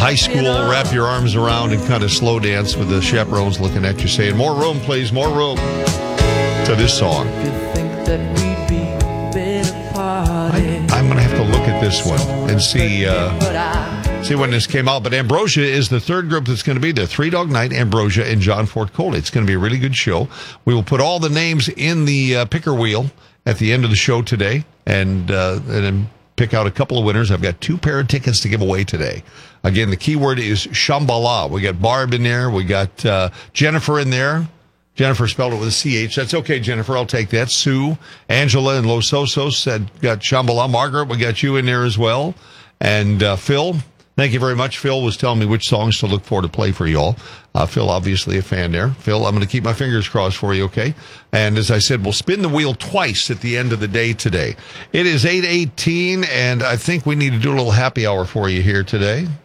high school wrap your arms around and kind of slow dance with the chaperones looking at you saying, more room, please, more room, to this song. I'm going to have to look at this one and see when this came out. But Ambrosia is the third group that's going to be there. Three Dog Night, Ambrosia, and John Fort Coley. It's going to be a really good show. We will put all the names in the picker wheel at the end of the show today, and then pick out a couple of winners. I've got 2 pair of tickets to give away today. Again, the keyword is Shambhala. We got Barb in there. We got Jennifer in there. Jennifer spelled it with a C-H. That's okay, Jennifer. I'll take that. Sue, Angela, and Los Osos said got Shambhala. Margaret, we got you in there as well. And Phil, thank you very much. Phil was telling me which songs to look for to play for y'all. Phil, obviously a fan there. Phil, I'm going to keep my fingers crossed for you, okay? And as I said, we'll spin the wheel twice at the end of the day today. It is 8:18, and I think we need to do a little happy hour for you here today.